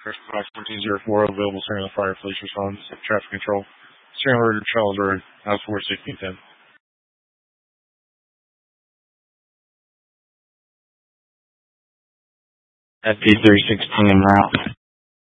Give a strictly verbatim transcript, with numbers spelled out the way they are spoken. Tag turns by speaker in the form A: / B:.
A: First Fox fourteen zero four, available center on the fire, police response, traffic control. Steering order, Charles Road, house four sixteen ten. F P thirty-six, en route.